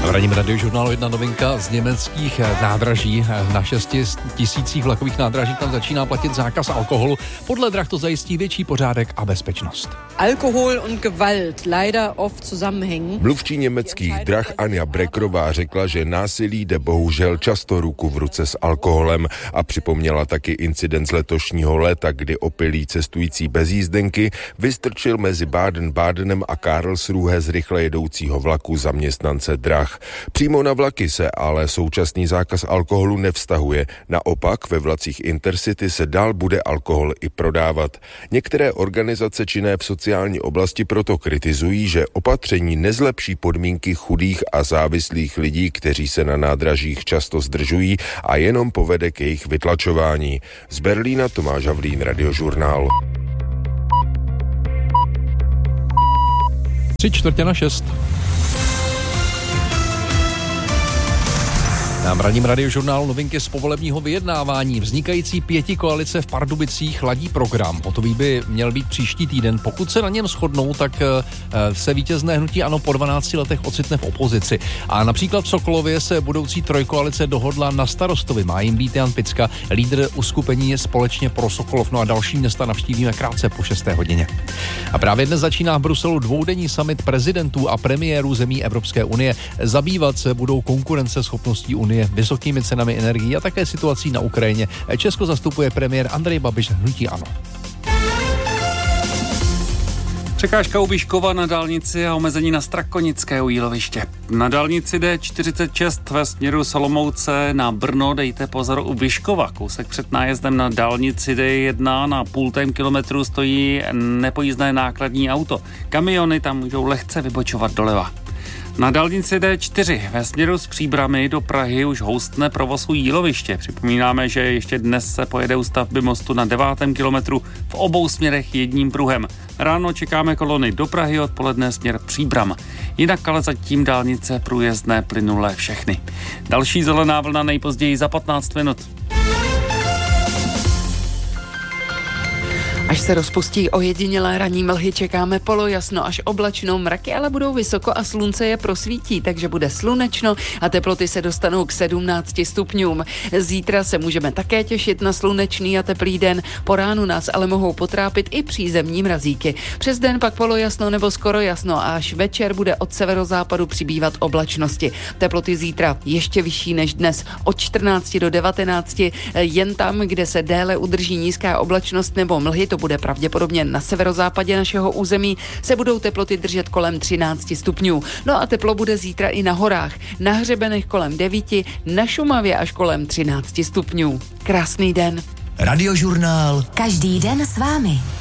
V ranním radiožurnálu jedna novinka z německých nádraží. Na 6 000 vlakových nádražích tam začíná platit zákaz alkoholu. Podle drah to zajistí větší pořádek a bezpečnost. Alkohol und Gewalt leider oft zusammenhängen. Mluvčí německých drah Anja Brekrová řekla, že násilí jde bohužel často ruku v ruce s alkoholem a připomněla taky incident z letošního léta, kdy opilý cestující bez jízdenky vystrčil mezi Baden-Badenem a Karlsruhe z rychle jedoucího vlaku zaměstnance drah. Přímo na vlaky se ale současný zákaz alkoholu nevztahuje. Naopak ve vlacích Intercity se dál bude alkohol i prodávat. Některé organizace činné v sociální oblasti proto kritizují, že opatření nezlepší podmínky chudých a závislých lidí, kteří se na nádražích často zdržují a jenom povede k jejich vytlačování. Z Berlína Tomáš Havlín, Radiožurnál. 5:45. V ranním radiožurnálu novinky z povolebního vyjednávání. Vznikající pětikoalice v Pardubicích ladí program. Hotový by měl být příští týden. Pokud se na něm shodnou, tak se vítězné hnutí ANO po 12 letech ocitne v opozici. A například v Sokolově se budoucí trojkoalice dohodla na starostovi. Má jim být Jan Picka. Lídr uskupení je Společně pro Sokolov. No a další města navštívíme krátce po 6. hodině. A právě dnes začíná v Bruselu dvoudenní summit prezidentů a premiérů zemí Evropské unie. Zabývat se budou konkurenceschopností unie, vysokými cenami energií a také situací na Ukrajině. Česko zastupuje premiér Andrej Babiš hnutí ANO. Překážka u Vyškova na dálnici a omezení na Strakonické u jíloviště. Na dálnici D46 ve směru Solomouce na Brno dejte pozor u Vyškova. Kousek před nájezdem na dálnici D1 na 0,5 kilometru stojí nepojízdné nákladní auto. Kamiony tam můžou lehce vybočovat doleva. Na dálnici D4 ve směru z Příbrami do Prahy už houstne provoz u jíloviště. Připomínáme, že ještě dnes se pojede u stavby mostu na 9. kilometru v obou směrech jedním pruhem. Ráno čekáme kolony do Prahy, odpoledne směr Příbram. Jinak ale zatím dálnice průjezdné plynulé všechny. Další zelená vlna nejpozději za 15 minut. Až se rozpustí ojedinělé ranní mlhy, čekáme polojasno až oblačno, mraky ale budou vysoko a slunce je prosvítí, takže bude slunečno a teploty se dostanou k 17 stupňům. Zítra se můžeme také těšit na slunečný a teplý den, po ránu nás ale mohou potrápit i přízemní mrazíky. Přes den pak polojasno nebo skoro jasno a až večer bude od severozápadu přibývat oblačnosti. Teploty zítra ještě vyšší než dnes, od 14 do 19, jen tam, kde se déle udrží nízká oblačnost nebo mlhy, to bude pravděpodobně na severozápadě našeho území, se budou teploty držet kolem 13 stupňů. No a teplo bude zítra i na horách. Na hřebenech kolem 9, na Šumavě až kolem 13 stupňů. Krásný den. Radiožurnál. Každý den s vámi.